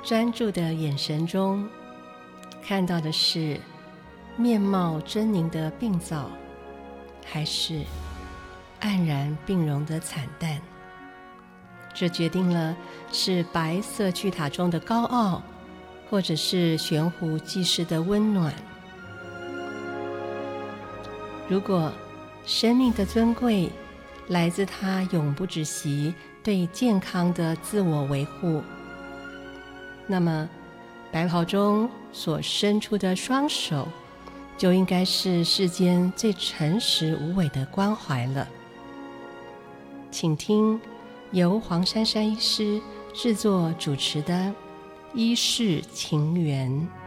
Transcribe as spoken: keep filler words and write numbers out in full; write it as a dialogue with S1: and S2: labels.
S1: 专注的眼神中，看到的是面貌狰狞的病灶，还是黯然病容的惨淡？这决定了是白色巨塔中的高傲，或者是悬壶济世的温暖。如果生命的尊贵来自他永不止息对健康的自我维护，那么白袍中所伸出的双手就应该是世间最诚实无伪的关怀了。请听由黄珊珊医师制作主持的《医事情缘》。